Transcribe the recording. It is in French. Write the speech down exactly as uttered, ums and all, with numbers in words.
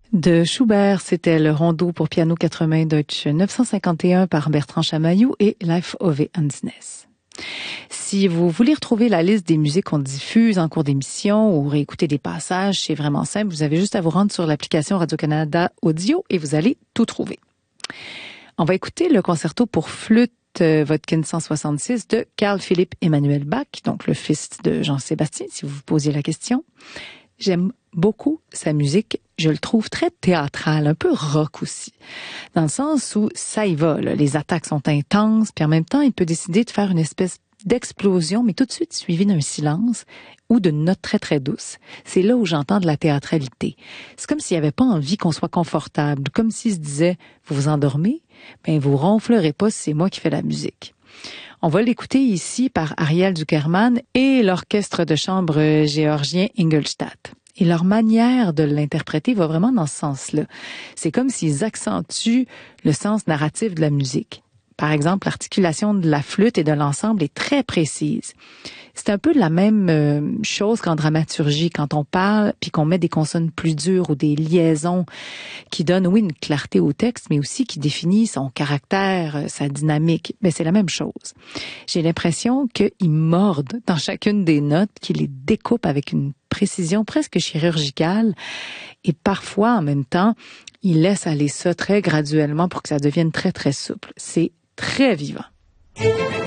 De Schubert, c'était le rondo pour piano quatre mains Deutsche neuf cent cinquante et un par Bertrand Chamaillou et Life Ove Hansness. Si vous voulez retrouver la liste des musiques qu'on diffuse en cours d'émission ou réécouter des passages, c'est vraiment simple. Vous avez juste à vous rendre sur l'application Radio-Canada Audio et vous allez tout trouver. On va écouter le concerto pour flûte Vodkin cent soixante-six de Carl Philipp Emanuel Bach, donc le fils de Jean-Sébastien, si vous vous posiez la question. J'aime beaucoup sa musique. Je le trouve très théâtral, un peu rock aussi, dans le sens où ça y va, là. Les attaques sont intenses, puis en même temps, il peut décider de faire une espèce d'explosion, mais tout de suite suivie d'un silence ou d'une note très très douce. C'est là où j'entends de la théâtralité. C'est comme s'il n'y avait pas envie qu'on soit confortable, comme s'il se disait « vous vous endormez, ben vous ronflerez pas si c'est moi qui fais la musique ». On va l'écouter ici par Ariel Zuckerman et l'orchestre de chambre géorgien Ingolstadt. Et leur manière de l'interpréter va vraiment dans ce sens-là. C'est comme s'ils accentuent le sens narratif de la musique. Par exemple, l'articulation de la flûte et de l'ensemble est très précise. C'est un peu la même euh, chose qu'en dramaturgie, quand on parle puis qu'on met des consonnes plus dures ou des liaisons qui donnent, oui, une clarté au texte, mais aussi qui définit son caractère, sa dynamique. Mais c'est la même chose. J'ai l'impression qu'ils mordent dans chacune des notes, qu'ils les découpent avec une précision presque chirurgicale et parfois, en même temps, ils laissent aller ça très graduellement pour que ça devienne très, très souple. C'est très vivant.